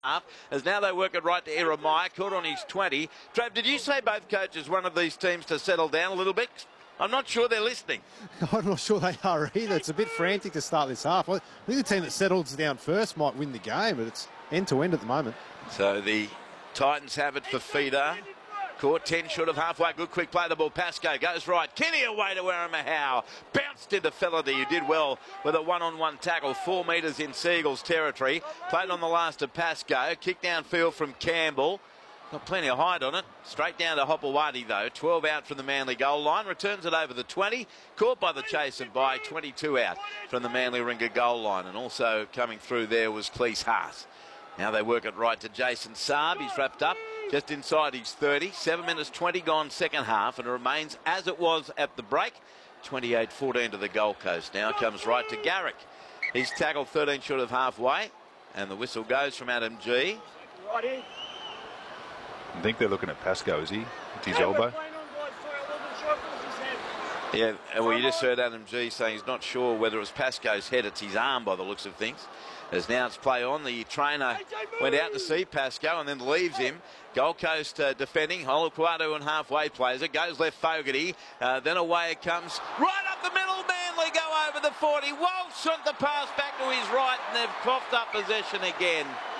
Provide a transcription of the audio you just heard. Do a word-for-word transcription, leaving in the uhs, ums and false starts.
half, as now they work it right to Eremiah, caught on his twenty. Trav, did you say both coaches one of these teams to settle down a little bit? I'm not sure they're listening. I'm not sure they are either. It's a bit frantic to start this half. I think the team that settles down first might win the game, but it's end-to-end at the moment. So the Titans have it for Feeder. Caught ten short of halfway. Good quick play. The ball. Pascoe goes right. Kenny away to Werrima Howe. Bounced into Felady, who did well with a one-on-one tackle. Four metres in Seagulls territory. Played on the last of Pascoe. Kick downfield from Campbell. Got plenty of height on it. Straight down to Hopewadi though. twelve out from the Manly goal line. Returns it over the twenty. Caught by the chase and by twenty-two out from the Manly Ringer goal line. And also coming through there was Cleese Haas. Now they work it right to Jason Saab. He's wrapped up just inside his thirty. seven minutes twenty gone second half, and it remains as it was at the break. twenty-eight fourteen to the Gold Coast. Now comes right to Garrick. He's tackled thirteen short of halfway, and the whistle goes from Adam G. I think they're looking at Pascoe, is he? It's his elbow. Yeah, well, you just heard Adam G saying he's not sure whether it was Pascoe's head, it's his arm by the looks of things. As now it's play on, the trainer went out to see Pascoe and then leaves him. Gold Coast uh, defending, Holoquatu and halfway plays it, goes left Fogarty, uh, then away it comes, right up the middle, Manly go over the forty, Walsh sent the pass back to his right and they've coughed up possession again.